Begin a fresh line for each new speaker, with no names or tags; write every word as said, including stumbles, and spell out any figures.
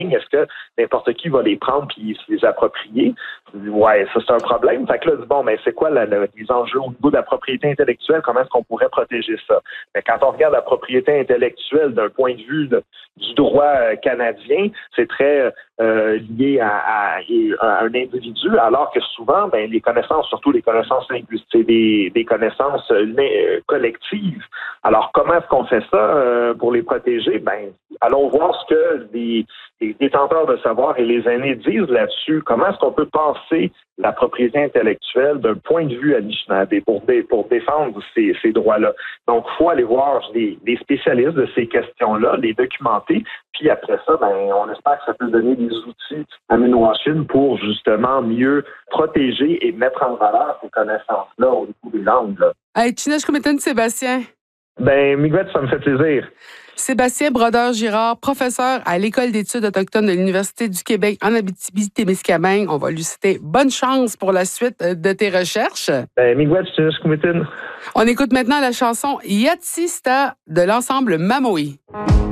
est-ce que n'importe qui va les prendre puis se les approprier? Ouais, ça c'est un problème. Fait que là, bon, mais c'est quoi la, la, les enjeux au niveau de la propriété intellectuelle? Comment est-ce qu'on pourrait protéger ça? Mais quand on regarde la propriété intellectuelle d'un point de vue de, du droit euh, canadien, c'est très euh, lié à, à, à un individu, alors que souvent, ben, les connaissances, surtout les connaissances linguistiques, c'est des, des connaissances euh, collectives. Alors, comment est-ce qu'on fait ça euh, pour les protéger? Ben, allons voir ce que les, les détenteurs de savoir et les aînés disent là-dessus. Comment est-ce qu'on peut penser la propriété intellectuelle d'un point de vue Anishinaabe pour, dé, pour défendre ces, ces droits-là? Donc, il faut aller voir les, les spécialistes de ces questions-là, les documenter, puis après ça, ben, on espère que ça peut donner des outils à Minuashin pour justement mieux protéger et mettre en valeur ces connaissances-là au niveau des langues. Là.
Hey, Chinois, je Sébastien.
Ben, Miguel, ça me fait plaisir.
Sébastien Brodeur-Girard, professeur à l'École d'études autochtones de l'Université du Québec en Abitibi-Témiscamingue. On va lui citer bonne chance pour la suite de tes recherches.
Ben, Miguel, je
On écoute maintenant la chanson Yatsista de l'ensemble Mamoï.